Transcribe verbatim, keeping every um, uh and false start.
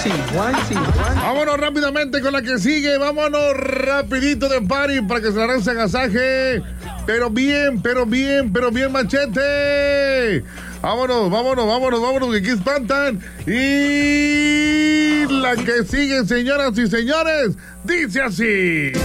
Juanchi, Juanchi, Juanchi. Vámonos rápidamente con la que sigue. Vámonos rapidito de party para que se la ese agasaje. Pero bien, pero bien, pero bien, Machete. Vámonos, vámonos, vámonos, vámonos, que aquí espantan. Y la que sigue, señoras y señores, dice así.